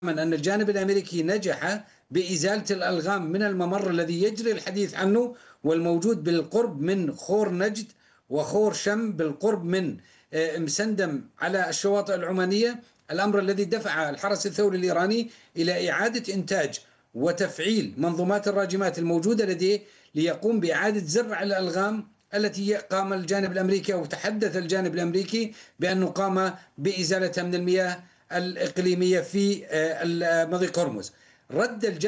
أن الجانب الأمريكي نجح بإزالة الألغام من الممر الذي يجري الحديث عنه والموجود بالقرب من خور نجد وخور شم بالقرب من مسندم على الشواطئ العمانية، الأمر الذي دفع الحرس الثوري الإيراني إلى إعادة إنتاج وتفعيل منظومات الراجمات الموجودة لديه ليقوم بإعادة زرع الألغام التي قام الجانب الأمريكي أو تحدث الجانب الأمريكي بأنه قام بإزالتها من المياه الإقليمية في مضيق هرمز. رد الجانب